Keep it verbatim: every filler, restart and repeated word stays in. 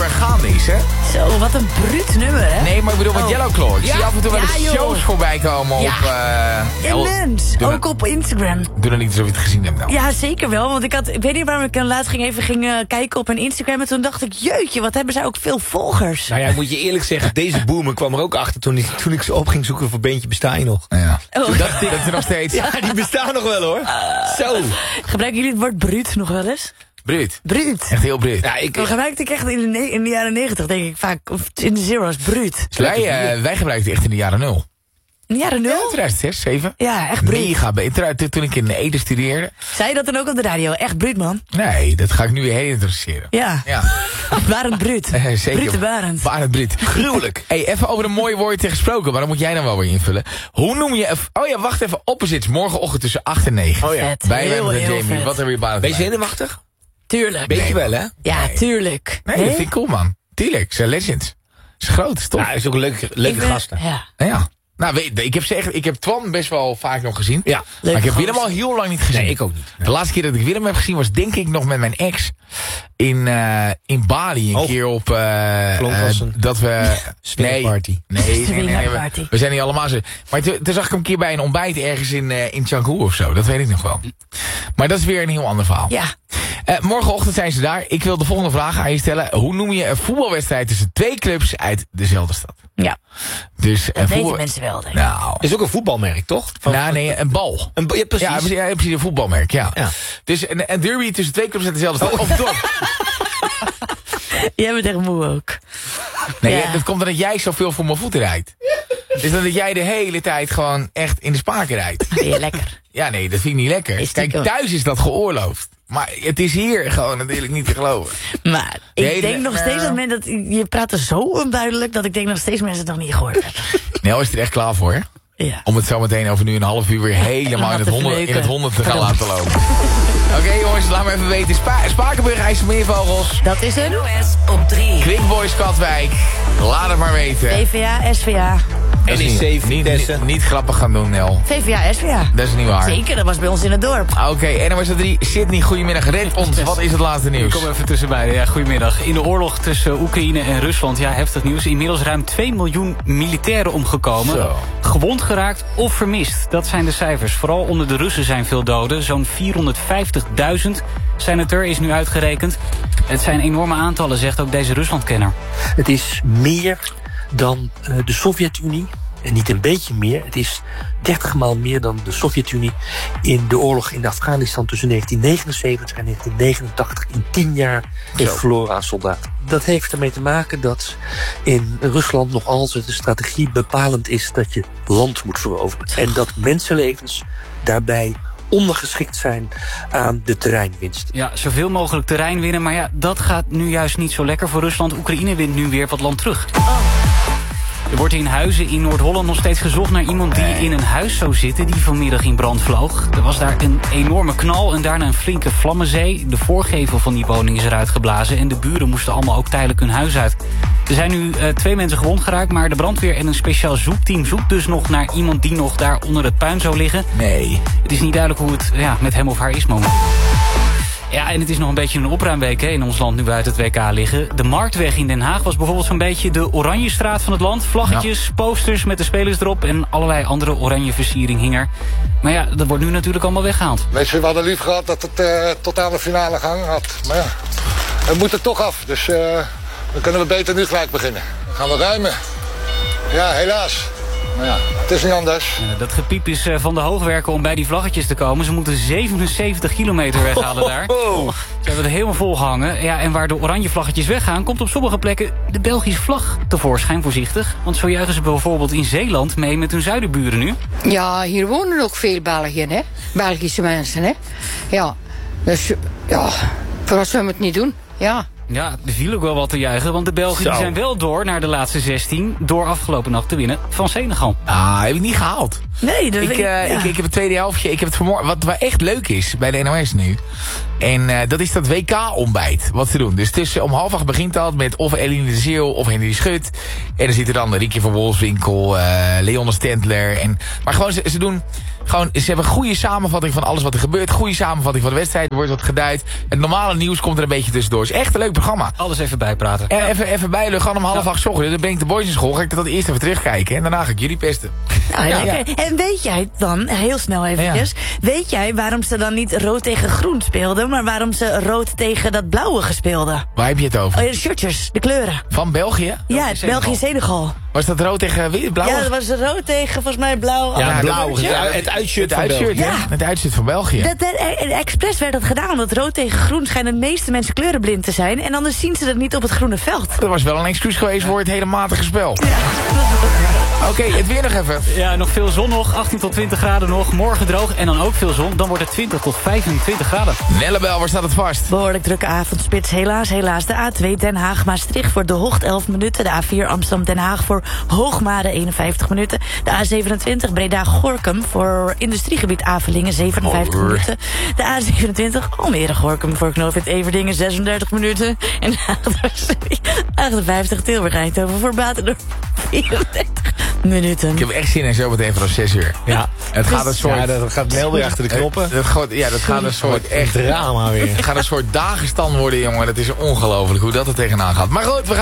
gaande is, hè? Zo, wat een bruut nummer, hè? Nee, maar ik bedoel met oh. Yellow Claw. Ik ja. zie af en toe wel eens ja, shows voorbij komen ja. op... Uh, Immens, El- ook op Instagram. Doe dan niet alsof je het gezien hebt nou. Ja, zeker wel, want ik had, ik weet niet waarom ik laatst ging even ging, uh, kijken op hun Instagram... en toen dacht ik, jeutje, wat hebben zij ook veel volgers. Nou ja, moet je eerlijk zeggen, deze boomer kwam er ook achter... toen ik, toen ik ze op ging zoeken voor Beentje Besta je nog. Ja. Oh. Dat, dat is nog steeds... Ja, die bestaan nog wel, hoor. Uh, Zo. Gebruiken jullie het woord bruut nog wel eens? Bruut. Bruut. Echt heel bruut. Ja, ik, Dat gebruikte ik echt in de, ne- in de jaren negentig, denk ik vaak. Of in de zero's, bruut. Dus wij, uh, wij gebruikten het echt in de jaren nul. In de jaren nul? Ja, tweeduizend zes, zeven. Ja, echt bruut. Mega beter. Toen ik in Ede studeerde. Zei je dat dan ook op de radio? Echt bruut, man. Nee, dat ga ik nu weer heel interesseren. Ja. Ja. Barend bruut. Uh, zeker. Brute Barend. Barend bruut. Gruwelijk. Hey, even over een mooie woord gesproken, maar dan moet jij dan wel weer invullen. Hoe noem je... Oh ja, wacht even. Opposites. Morgenochtend tussen acht en negen. Oh ja. Vet. Bij heel, Wem en heel Jamie. vet. Wat er weer barend ben je bij. zenuwachtig? Tuurlijk. Beetje Nee. wel, hè? Ja, Nee. tuurlijk. Nee, dat vind ik cool, man. Tuurlijk, ze zijn legends. Ze is groot, is tof. Ja, is ook een leuke, leuke Ik ben- gasten. Ja. Ja. Nou, weet, ik heb ze echt, ik heb Twan best wel vaak nog gezien. Ja. Maar ik heb gozer. Willem al heel lang niet gezien. Nee, ik ook niet. De laatste keer dat ik Willem heb gezien was denk ik nog met mijn ex in, uh, in Bali. Een Oh. keer op... Uh, Klonk uh, als een dat we... swingerparty. Nee, nee, nee, nee, nee, we, Swingerparty. we zijn niet allemaal zo... Maar toen, toen zag ik hem een keer bij een ontbijt ergens in, uh, in Canggu of zo. Dat weet ik nog wel. Maar dat is weer een heel ander verhaal. Ja. Uh, morgenochtend zijn ze daar. Ik wil de volgende vraag aan je stellen. Hoe noem je een voetbalwedstrijd tussen twee clubs uit dezelfde stad? Ja. Dus, Dat uh, weten voetbal... mensen wel, denk ik. Nou... Is ook een voetbalmerk, toch? Van, Nou, nee, een bal. een, ja, precies. Ja, precies, ja, precies een voetbalmerk, ja. Ja. Dus een, een derby tussen twee clubs uit dezelfde stad. Of dorp. Jij bent echt moe ook. Nee, Ja. dat komt omdat jij zoveel voor mijn voeten rijdt. Dus dat jij de hele tijd gewoon echt in de spaken rijdt. Ben je lekker. Ja, nee, dat vind ik niet lekker. Is Kijk, die ook. thuis is dat geoorloofd. Maar het is hier gewoon natuurlijk niet te geloven. Maar ik Nee, denk de- nog steeds dat, men, dat je praat er zo onduidelijk... dat ik denk nog steeds mensen het nog niet gehoord hebben. Nel is er echt klaar voor, hè? Ja. Om het zo meteen over nu een half uur weer helemaal in het honderd, in het honderd te gaan laten lopen. Oké okay, jongens, laat me even weten. Spa Spakenburg, IJsselmeervogels. Dat is een N O S op drie. Quick Boys Katwijk. Laat het maar weten. V V A, S V A. Dat is N E C, niet, niet, Vitesse. niet, niet grappig gaan doen, Nel. V V A, S V A. Dat is niet waar. Zeker, dat was bij ons in het dorp. Oké, okay, N O S drie, Sydney, goedemiddag. Red ons, wat is het laatste nieuws? Ik kom even tussenbij. Ja, goedemiddag. In de oorlog tussen Oekraïne en Rusland, ja, heftig nieuws. Inmiddels ruim twee miljoen militairen omgekomen. Zo. Gewond geraakt of vermist. Dat zijn de cijfers. Vooral onder de Russen zijn veel doden. Zo'n vierhonderdvijftigduizend zijn het er, is nu uitgerekend. Het zijn enorme aantallen, zegt ook deze Ruslandkenner. Het is meer dan uh, de Sovjet-Unie. En niet een beetje meer. Het is dertig maal meer dan de Sovjet-Unie in de oorlog in Afghanistan tussen negentien negenenzeventig en negentien negenentachtig in tien jaar heeft verloren aan soldaten. Dat heeft ermee te maken dat in Rusland nog altijd de strategie bepalend is dat je land moet veroveren. En dat mensenlevens daarbij ondergeschikt zijn aan de terreinwinst. Ja, zoveel mogelijk terrein winnen. Maar ja, dat gaat nu juist niet zo lekker voor Rusland. Oekraïne wint nu weer wat land terug. Er wordt in Huizen in Noord-Holland nog steeds gezocht naar iemand die in een huis zou zitten die vanmiddag in brand vloog. Er was daar een enorme knal en daarna een flinke vlammenzee. De voorgevel van die woning is eruit geblazen en de buren moesten allemaal ook tijdelijk hun huis uit. Er zijn nu uh, twee mensen gewond geraakt, maar de brandweer en een speciaal zoekteam zoekt dus nog naar iemand die nog daar onder het puin zou liggen. Nee. Het is niet duidelijk hoe het ja, met hem of haar is momenteel. Ja, en het is nog een beetje een opruimweek hè, in ons land nu we uit het W K liggen. De Marktweg in Den Haag was bijvoorbeeld zo'n beetje de oranje straat van het land. Vlaggetjes, ja. Posters met de spelers erop en allerlei andere oranje versiering hing er. Maar ja, dat wordt nu natuurlijk allemaal weggehaald. Mensen, we hadden lief gehad dat het uh, tot aan de finale gehangen had. Maar ja, het moet er toch af. Dus uh, dan kunnen we beter nu gelijk beginnen. Dan gaan we ruimen. Ja, helaas. Maar ja, het is niet anders. Ja, dat gepiep is uh, van de hoogwerken om bij die vlaggetjes te komen. Ze moeten zevenenzeventig kilometer weghalen daar. Oh. Ze hebben het helemaal volgehangen. Ja, en waar de oranje vlaggetjes weggaan, komt op sommige plekken de Belgische vlag tevoorschijn, voorzichtig. Want zo juichen ze bijvoorbeeld in Zeeland mee met hun zuidenburen nu. Ja, hier wonen ook veel Belgen, hè. Belgische mensen, hè. Ja, dus ja, voor wat zullen we het niet doen? Ja. Ja, er viel ook wel wat te juichen, want de Belgen die zijn wel door naar de laatste zestien... door afgelopen nacht te winnen van Senegal. Ah, heb ik niet gehaald. Nee, dat ik, weet ik, uh, ja. ik, ik heb het tweede helftje, ik heb het vanmorgen... Wat, wat echt leuk is bij de N O S nu... En uh, dat is dat W K-ontbijt, wat ze doen. Dus tussen om half acht begint dat met of Eline de Zeeuw of Henry Schut. En dan zitten dan Riekje van Wolfswinkel, uh, Leon Stendler. En, maar gewoon, ze, ze doen... Gewoon, ze hebben een goede samenvatting van alles wat er gebeurt. Goede samenvatting van de wedstrijd. Er wordt wat geduid. Het normale nieuws komt er een beetje tussendoor. Het is echt een leuk programma. Alles even bijpraten. En even, even bijlucht. Gewoon om half acht ochtend. Dan ben ik de boys in school. Ga ik dat eerst even terugkijken. En daarna ga ik jullie pesten. Nou, ja. Ja. En weet jij dan, heel snel eventjes. Ja. Weet jij waarom ze dan niet rood tegen groen speelden. Maar waarom ze rood tegen dat blauwe speelden? Waar heb je het over? Oh, ja, de shirtjes, de kleuren. Van België? Ja, het België-Senegal. Was dat rood tegen wit, blauw? Ja, dat was rood tegen volgens mij blauw. Ja, oh, blauw. Ja, het uitshirt van uitshirt, België. ja. Het uitshirt van België. Dat, dat, expres werd dat gedaan, omdat rood tegen groen schijnen de meeste mensen kleurenblind te zijn. En anders zien ze dat niet op het groene veld. Dat was wel een excuus geweest voor het hele matige spel. Ja. Oké, okay, het weer nog even. Ja, nog veel zon nog. achttien tot twintig graden nog. Morgen droog en dan ook veel zon. Dan wordt het twintig tot vijfentwintig graden. Nellebel, waar staat het vast? Behoorlijk drukke avondspits. Helaas, helaas. De A twee Den Haag-Maastricht voor De Hocht elf minuten. De A vier Amsterdam-Den Haag voor Hoogmade eenenvijftig minuten. De A zevenentwintig Breda-Gorkum voor industriegebied Avelingen zevenenvijftig oh, minuten. De A zevenentwintig Almere-Gorkum voor knooppunt Everdingen zesendertig minuten. En achtenvijftig Tilburg-Eindhoven voor Batendorp vierendertig minuten. Ik heb echt zin in zo meteen vanaf zes uur. Ja. Het gaat een soort... Ja, dat gaat Mel weer achter de knoppen. Het, het gaat, ja, dat gaat een soort echt drama weer. Het gaat een soort dagenstand worden, jongen. Dat is ongelooflijk hoe dat er tegenaan gaat. Maar goed, we gaan